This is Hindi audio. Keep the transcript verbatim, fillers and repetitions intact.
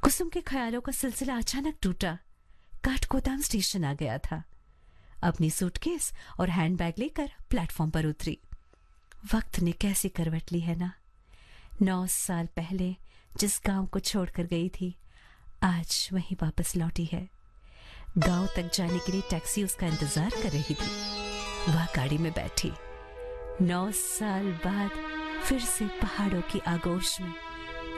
कुसुम के ख्यालों का सिलसिला अचानक टूटा। काठगोदाम स्टेशन आ गया था। अपनी सूटकेस और हैंडबैग लेकर प्लेटफॉर्म पर उतरी। वक्त ने कैसी करवट ली है ना। नौ साल पहले जिस गांव को छोड़कर गई थी, आज वहीं वापस लौटी है। गांव तक जाने के लिए टैक्सी उसका इंतजार कर रही थी। वह गाड़ी में बैठी। नौ साल बाद फिर से पहाड़ों की आगोश में